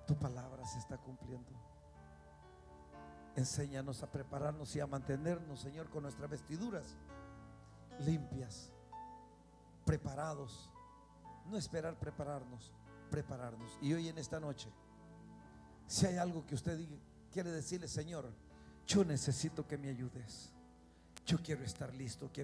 Tu palabra se está cumpliendo. Enséñanos a prepararnos y a mantenernos, Señor, con nuestras vestiduras limpias, preparados. No esperar prepararnos, prepararnos. Y hoy en esta noche, si hay algo que usted quiere decirle: Señor, yo necesito que me ayudes, yo quiero estar listo, quiero